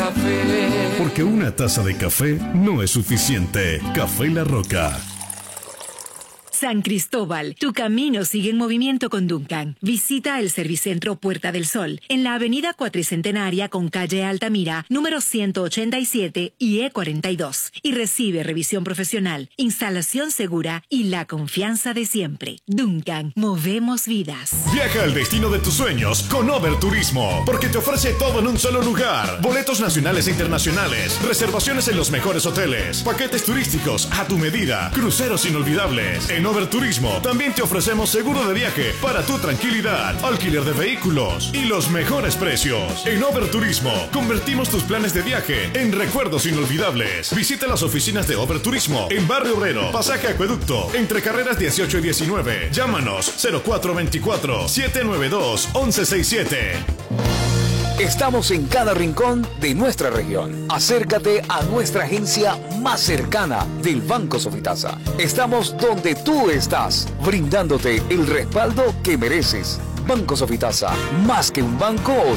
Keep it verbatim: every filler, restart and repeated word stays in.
café. Porque una taza de café no es suficiente. Café La Roca. San Cristóbal, tu camino sigue en movimiento con Duncan. Visita el Servicentro Puerta del Sol, en la avenida Cuatricentenaria con calle Altamira, número ciento ochenta y siete y E cuarenta y dos. Y recibe revisión profesional, instalación segura y la confianza de siempre. Duncan, movemos vidas. Viaja al destino de tus sueños con Over Turismo, porque te ofrece todo en un solo lugar. Boletos nacionales e internacionales, reservaciones en los mejores hoteles, paquetes turísticos a tu medida, cruceros inolvidables. En Over Turismo también te ofrecemos seguro de viaje para tu tranquilidad, alquiler de vehículos y los mejores precios. En Over Turismo convertimos tus planes de viaje en recuerdos inolvidables. Visita las oficinas de Over Turismo en Barrio Obrero, Pasaje Acueducto, entre carreras dieciocho y diecinueve. Llámanos cero cuatro veinticuatro, setecientos noventa y dos, once sesenta y siete. Estamos en cada rincón de nuestra región. Acércate a nuestra agencia más cercana del Banco Sofitasa. Estamos donde tú estás, brindándote el respaldo que mereces. Banco Sofitasa, más que un banco.